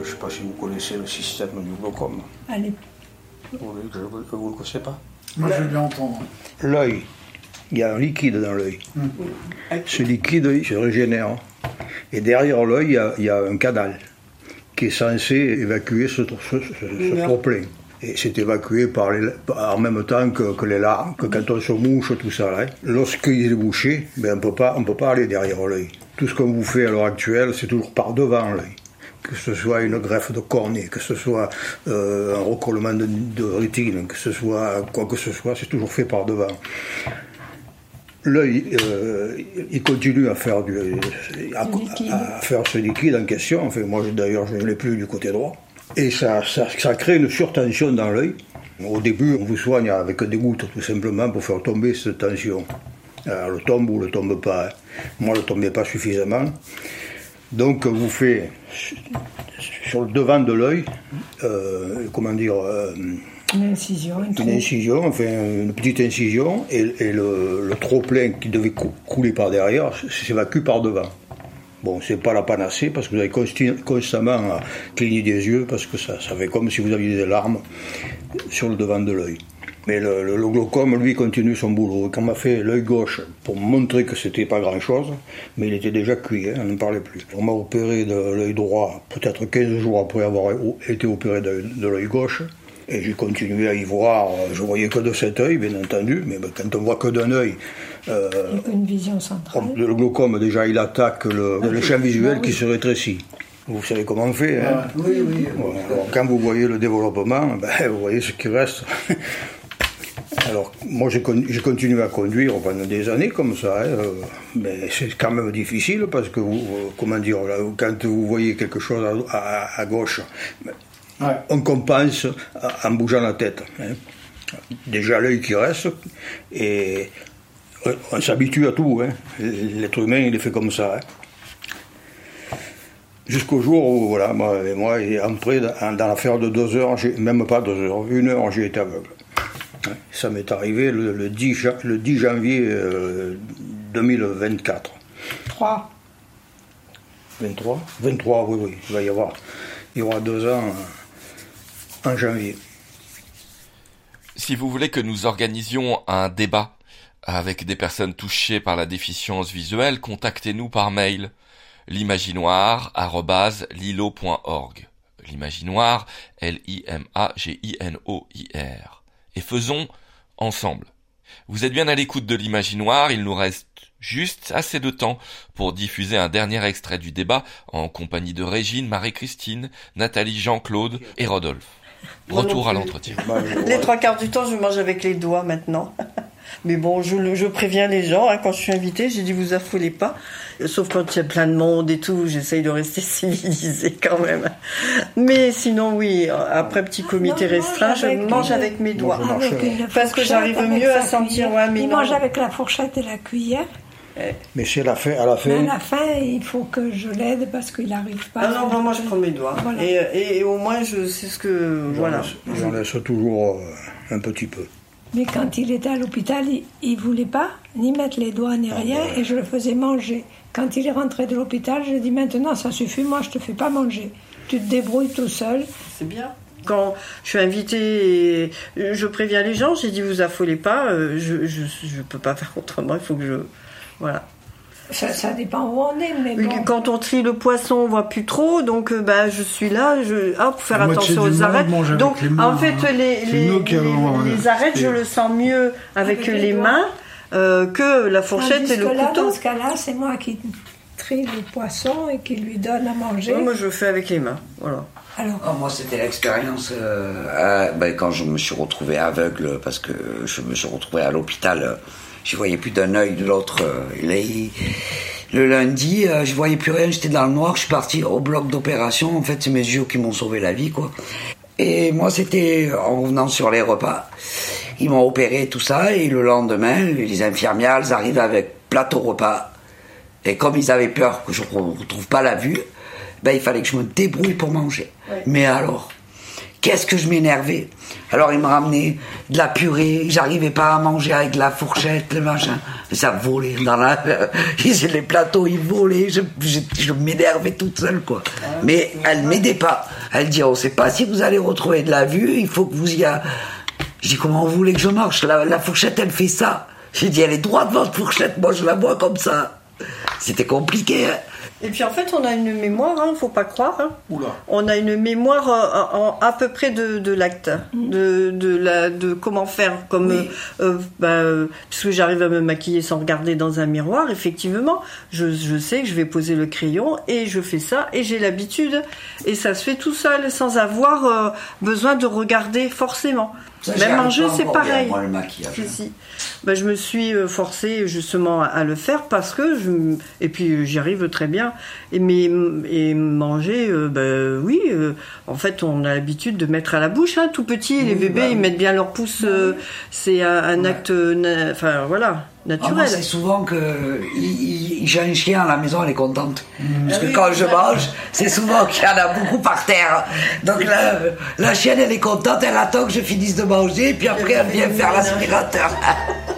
ne sais pas si vous connaissez le système du glaucome. Allez. Vous ne le connaissez pas? Moi, je veux bien entendre. L'œil, il y a un liquide dans l'œil. Ce liquide, il se régénère. Et derrière l'œil, il y a un canal qui est censé évacuer ce trop-plein. Et c'est évacué en même temps que les larmes, que quand on se mouche, tout ça. Là. Lorsqu'il est bouché, on ne peut pas aller derrière l'œil. Tout ce qu'on vous fait à l'heure actuelle, c'est toujours par devant l'œil. Que ce soit une greffe de cornée, que ce soit un recollement de rétine, que ce soit quoi que ce soit, c'est toujours fait par devant. L'œil, il continue à faire à faire ce liquide en question. Enfin, moi, d'ailleurs, je ne l'ai plus du côté droit. Et ça crée une surtension dans l'œil. Au début, on vous soigne avec des gouttes, tout simplement, pour faire tomber cette tension. Elle tombe ou elle ne tombe pas. Moi, elle ne tombait pas suffisamment. Donc, vous faites sur le devant de l'œil, une incision, enfin une petite incision, et le trop-plein qui devait couler par derrière s'évacue par devant. Bon, c'est pas la panacée, parce que vous avez constamment à cligner des yeux, parce que ça fait comme si vous aviez des larmes sur le devant de l'œil. Mais le glaucome, lui, continue son boulot. Quand on m'a fait l'œil gauche, pour montrer que c'était pas grand-chose, mais il était déjà cuit, on n'en parlait plus. On m'a opéré de l'œil droit, peut-être 15 jours après avoir été opéré de l'œil gauche, et j'ai continué à y voir. Je voyais que de cet œil, bien entendu, mais quand on voit que d'un œil... une vision centrale. Le glaucome, déjà, il attaque le champ visuel qui se rétrécit. Vous savez comment on fait, hein? Oui. Voilà. Alors, quand vous voyez le développement, vous voyez ce qui reste. Alors, moi, j'ai continué à conduire pendant des années comme ça, mais c'est quand même difficile parce que quand vous voyez quelque chose à gauche, on compense en bougeant la tête. Hein. Déjà l'œil qui reste, et on s'habitue à tout. Hein. L'être humain, il est fait comme ça. Hein. Jusqu'au jour où, voilà, moi, après, dans l'affaire de 2 heures, même pas 2 heures, 1 heure, j'ai été aveugle. Ça m'est arrivé le 10 janvier 2024. 23, oui, il y aura 2 ans en janvier. Si vous voulez que nous organisions un débat avec des personnes touchées par la déficience visuelle, contactez-nous par mail l'imaginoire@lilo.org. L'imaginoire, L-I-M-A-G-I-N-O-I-R. Et faisons ensemble. Vous êtes bien à l'écoute de l'Imaginoire, il nous reste juste assez de temps pour diffuser un dernier extrait du débat en compagnie de Régine, Marie-Christine, Nathalie, Jean-Claude et Rodolphe. Retour à l'entretien. Les 3/4 du temps, je mange avec les doigts maintenant. Mais bon, je préviens les gens, quand je suis invitée, j'ai dit vous affolez pas. Sauf quand il y a plein de monde et tout, j'essaye de rester civilisée quand même. Mais sinon, oui, après petit comité restreint, je mange avec mes doigts. Parce que j'arrive mieux à sentir mes Il mange avec la fourchette et la cuillère. Mais c'est à la fin. À la fin, il faut que je l'aide parce qu'il n'arrive pas. Non, moi je prends mes doigts. Voilà. Et au moins, je sais ce que... J'en laisse toujours un petit peu. Mais quand il était à l'hôpital, il ne voulait pas ni mettre les doigts ni rien, et je le faisais manger. Quand il est rentré de l'hôpital, je lui ai dit maintenant ça suffit, moi je te fais pas manger. Tu te débrouilles tout seul. C'est bien. Quand je suis invitée, et je préviens les gens, j'ai dit vous affolez pas, je peux pas faire autrement, il faut que je... Voilà. Ça dépend où on est, mais bon. Quand on trie le poisson, on voit plus trop, donc je suis là, pour faire attention aux arêtes. Donc en fait, les arêtes, je le sens mieux avec les mains que la fourchette et le couteau. Dans ce cas-là, c'est moi qui trie le poisson et qui lui donne à manger. Moi, je le fais avec les mains, voilà. Alors, moi, c'était l'expérience quand je me suis retrouvé aveugle, parce que je me suis retrouvé à l'hôpital. Je voyais plus d'un œil de l'autre. Le lundi, je voyais plus rien, j'étais dans le noir, je suis parti au bloc d'opération. En fait, c'est mes yeux qui m'ont sauvé la vie, quoi. Et moi, c'était en revenant sur les repas. Ils m'ont opéré, tout ça, et le lendemain, les infirmières, elles arrivent avec plateau repas. Et comme ils avaient peur que je ne retrouve pas la vue, il fallait que je me débrouille pour manger. Ouais. Mais alors, qu'est-ce que je m'énervais. Alors ils me ramenaient de la purée, j'arrivais pas à manger avec la fourchette, le machin. Ça volait dans les plateaux, ils volaient, je m'énervais toute seule, quoi. Mais elle m'aidait pas. Elle dit, on ne sait pas si vous allez retrouver de la vue, il faut que vous y... Je dis, comment vous voulez que je marche? La fourchette, elle fait ça. J'ai dit, elle est droite, votre fourchette, moi je la vois comme ça. C'était compliqué, hein. Et puis en fait, on a une mémoire, faut pas croire. Oula. On a une mémoire à peu près de l'acte, de comment faire, comme puisque j'arrive à me maquiller sans regarder dans un miroir. Effectivement, je sais que je vais poser le crayon et je fais ça et j'ai l'habitude et ça se fait tout seul sans avoir besoin de regarder forcément. Ça, même en jeu, c'est pareil. Bien, moi, le maquillage. Si. Je me suis forcée justement à le faire parce que et puis j'y arrive très bien. Et manger, oui. En fait, on a l'habitude de mettre à la bouche, tout petit. Les bébés, ils mettent bien leur pouce. C'est un acte, voilà. Naturel. Moi, c'est souvent que j'ai un chien à la maison, elle est contente. Parce que quand je mange, c'est souvent qu'il y en a beaucoup par terre. Donc la chienne, elle est contente, elle attend que je finisse de manger, et puis après, elle vient faire l'aspirateur.